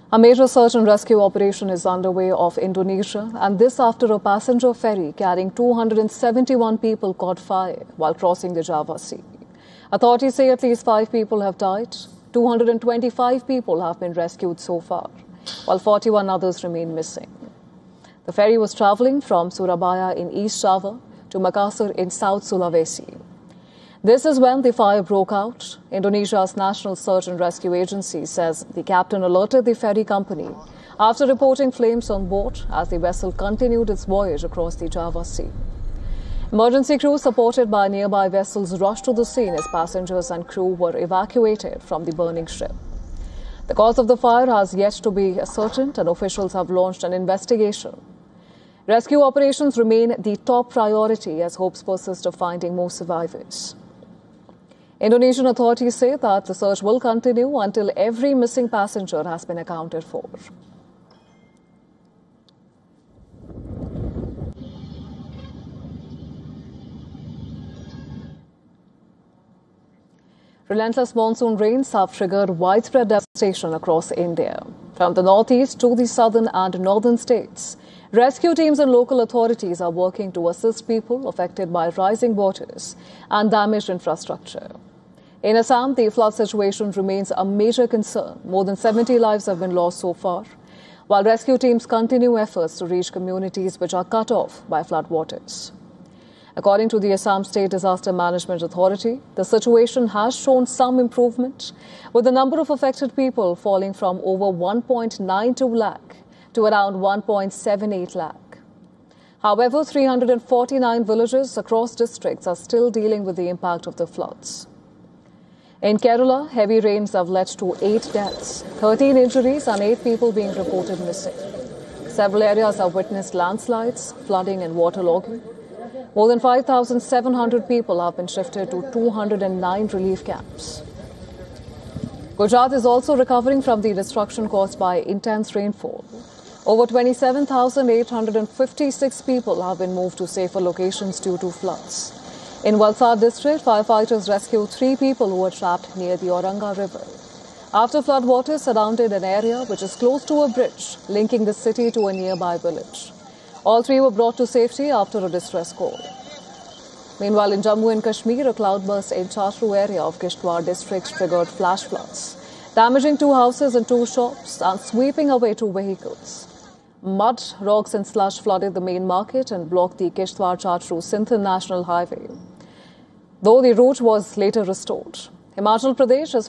A major search and rescue operation is underway off Indonesia, and this after a passenger ferry carrying 271 people caught fire while crossing the Java Sea. Authorities say at least 5 people have died, 225 people have been rescued so far, while 41 others remain missing. The ferry was travelling from Surabaya in East Java to Makassar in South Sulawesi. This is when the fire broke out. Indonesia's National Search and Rescue Agency says the captain alerted the ferry company after reporting flames on board as the vessel continued its voyage across the Java Sea. Emergency crews supported by nearby vessels rushed to the scene as passengers and crew were evacuated from the burning ship. The cause of the fire has yet to be ascertained, and officials have launched an investigation. Rescue operations remain the top priority as hopes persist of finding more survivors. Indonesian authorities say that the search will continue until every missing passenger has been accounted for. Relentless monsoon rains have triggered widespread devastation across India. From the northeast to the southern and northern states, rescue teams and local authorities are working to assist people affected by rising waters and damaged infrastructure. In Assam, the flood situation remains a major concern. More than 70 lives have been lost so far, while rescue teams continue efforts to reach communities which are cut off by floodwaters. According to the Assam State Disaster Management Authority, the situation has shown some improvement, with the number of affected people falling from over 1.92 lakh to around 1.78 lakh. However, 349 villages across districts are still dealing with the impact of the floods. In Kerala, heavy rains have led to 8 deaths, 13 injuries and 8 people being reported missing. Several areas have witnessed landslides, flooding and waterlogging. More than 5,700 people have been shifted to 209 relief camps. Gujarat is also recovering from the destruction caused by intense rainfall. Over 27,856 people have been moved to safer locations due to floods. In Valsad district, firefighters rescued 3 people who were trapped near the Auranga river after floodwaters surrounded an area which is close to a bridge linking the city to a nearby village. All 3 were brought to safety after a distress call. Meanwhile, in Jammu and Kashmir, a cloudburst in Chatru area of Kishtwar district triggered flash floods, damaging 2 houses and 2 shops and sweeping away 2 vehicles. Mud, rocks and slush flooded the main market and blocked the Kishtwar-Chatru Sindh National Highway, though the route was later restored. Himachal Pradesh has